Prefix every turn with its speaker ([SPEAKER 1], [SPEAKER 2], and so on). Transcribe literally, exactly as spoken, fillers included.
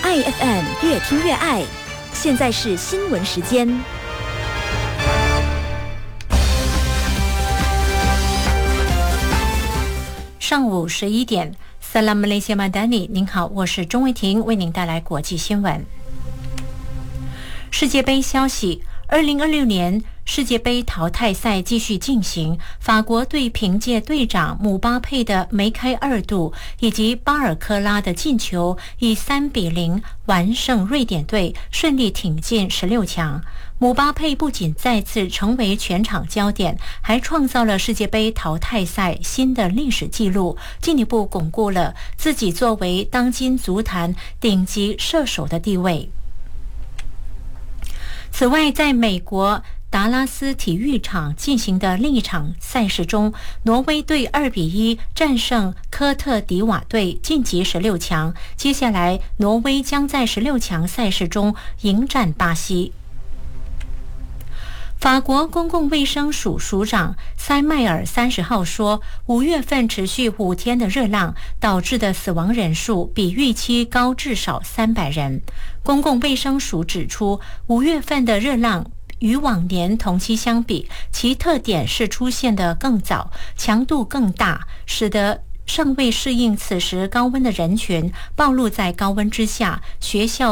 [SPEAKER 1] 爱 F M 越听越爱，现在是新闻时间。
[SPEAKER 2] 上午十一点 Salam Malaysia Madani， 您好，我是钟慧婷，为您带来国际新闻。世界杯消息，二零二六年世界杯淘汰赛继续进行，法国队凭借队长姆巴佩的梅开二度以及巴尔科拉的进球，以三比零完胜瑞典队，顺利挺进十六强。姆巴佩不仅再次成为全场焦点，还创造了世界杯淘汰赛新的历史纪录，进一步巩固了自己作为当今足坛顶级射手的地位。此外，在美国达拉斯体育场进行的另一场赛事中，挪威队二比一战胜科特迪瓦队，晋级十六强。接下来，挪威将在十六强赛事中迎战巴西。法国公共卫生署署长塞迈尔三十号说，五月份持续五天的热浪导致的死亡人数比预期高至少三百人。公共卫生署指出，五月份的热浪与往年同期相比，其特点是出现得更早，强度更大，使得尚未适应此时高温的人群暴露在高温之下，学校